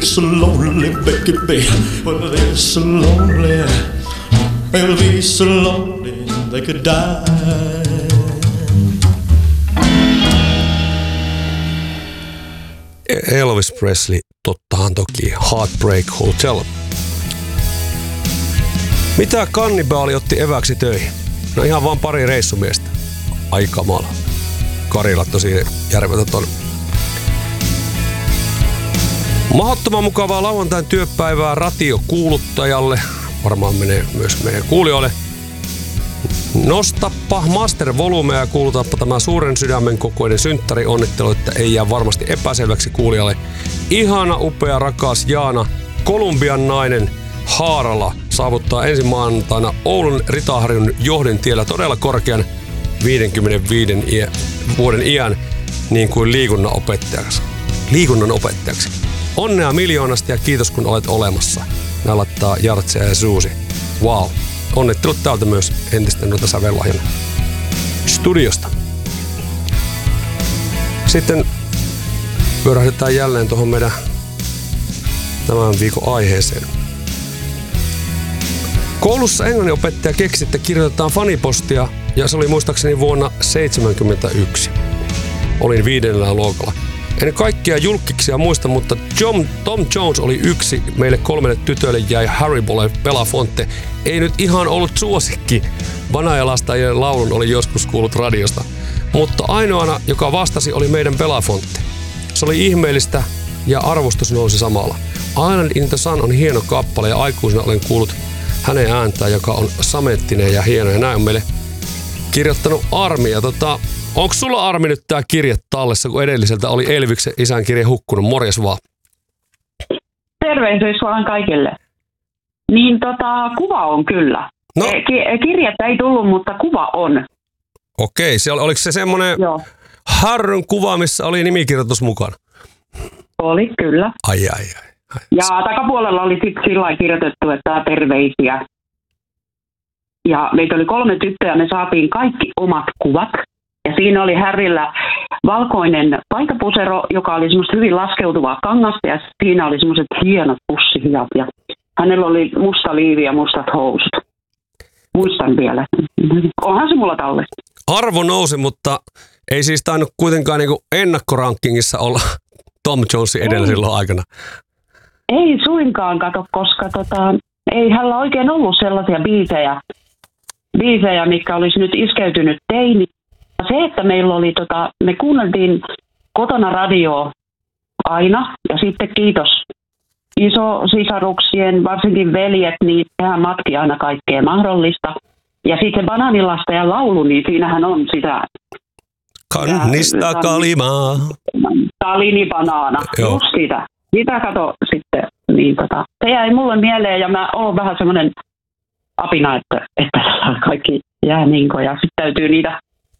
it's so lonely, baby. Well, it's so lonely. They'll be so lonely they could die. Elvis Presley, tottahan toki. Heartbreak Hotel. Mitä kannibaali otti eväksi töihin? No ihan vaan pari reissumiestä. Ai kamala. Karilla tosi järvetön on. Mahdottoman mukavaa lauantain työpäivää ratiokuuluttajalle. Varmaan menee myös meidän kuulijoille. Nostappa master-volumea ja kuulutaappa tämä suuren sydämen kokoinen synttäri onnittelu, että ei jää varmasti epäselväksi kuulijalle. Ihana, upea, rakas Jaana, Kolumbian nainen Haarala saavuttaa ensi maanantaina Oulun Ritaharjun johdintiellä todella korkean 55 vuoden iän niin kuin liikunnan opettajaksi. Onnea miljoonasta ja kiitos kun olet olemassa. Nää laittaa Jartsia ja Suusi. Wow. Onnittelut täältä myös entisten noita sävellahjan studiosta. Sitten pyörähdetään jälleen tuohon meidän tämän viikon aiheeseen. Koulussa englanninopettaja keksi, että kirjoitetaan fanipostia ja se oli muistaakseni vuonna 1971. Olin 5. luokalla. En kaikkia julkkiksia muista, mutta Tom Jones oli yksi. Meille 3 tytöille jäi Haribolle Belafonte. Ei nyt ihan ollut suosikki. Vanajalastajien laulun oli joskus kuullut radiosta. Mutta ainoana, joka vastasi, oli meidän Belafonte. Se oli ihmeellistä ja arvostus nousi samalla. Island in the Sun on hieno kappale ja aikuisena olen kuullut hänen ääntään, joka on samettinen ja hieno. Ja näin on meille kirjoittanut Armi. Ja onko sulla, Armi, nyt tää kirje tallessa, kun edelliseltä oli Elviksen isän kirje hukkunut? Morjes vaan. Tervehdys vaan kaikille. Niin kuva on kyllä. No. Kirjettä ei tullut, mutta kuva on. Okei, oliko se semmoinen Harryn kuva, missä oli nimikirjoitus mukana? Oli, kyllä. Ai. Ja takapuolella oli sitten sillä lailla kirjoitettu, että terveisiä. Ja meitä oli 3 tyttöä, me saatiin kaikki omat kuvat. Ja siinä oli Harryllä valkoinen paitapusero, joka oli semmoista hyvin laskeutuvaa kangasta, ja siinä oli semmoiset hienot pussihijat. Ja hänellä oli musta liivi ja mustat housut. Muistan vielä. Onhan se mulla tallessa. Arvo nousi, mutta ei siis tainnut kuitenkaan niinku ennakkorankingissa olla Tom Jonesin edellä silloin aikana. Ei suinkaan, kato, koska ei hänellä oikein ollut sellaisia biisejä, mitkä olisi nyt iskeytynyt teini. Se, että meillä oli, me kuunneltiin kotona radioa aina, ja sitten kiitos isosisaruksien, varsinkin veljet, niin tehän matki aina kaikkea mahdollista. Ja sitten Banaanilasta ja laulu, niin siinähän on sitä... Kannista kalimaa. Talini banaana, just sitä. Sitä kato sitten, niin se jäi mulle mieleen, ja mä oon vähän semmoinen apina, että kaikki jää niinko, ja sitten täytyy niitä